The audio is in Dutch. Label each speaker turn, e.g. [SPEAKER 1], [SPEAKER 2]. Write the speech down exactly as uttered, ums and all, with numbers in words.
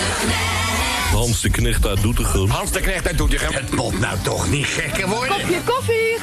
[SPEAKER 1] Hans de Knecht uit Doetinchem.
[SPEAKER 2] Hans de Knecht uit Doetinchem. Het moet nou toch niet gekker worden.
[SPEAKER 3] Kopje koffie.